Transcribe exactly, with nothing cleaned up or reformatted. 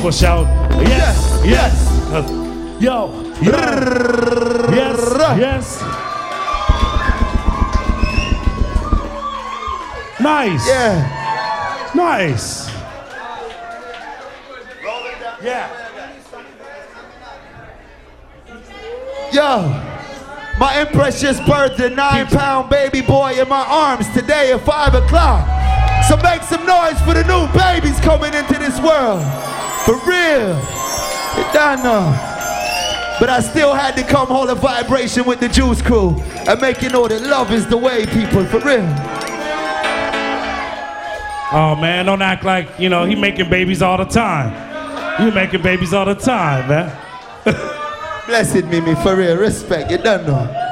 push out. Yes, yes. Uh, yo, yo. Yes, yes. Nice. Yeah. Nice. Yeah. Yo, my imprecious birthday, nine pound baby boy in my arms today at five o'clock. So make some noise for the new babies coming into this world. For real. You done know. But I still had to come hold a vibration with the Juice Crew and make you know that love is the way, people, for real. Oh man, don't act like, you know, he making babies all the time. You making babies all the time, man. Blessed Mimi, for real, respect, you don't know.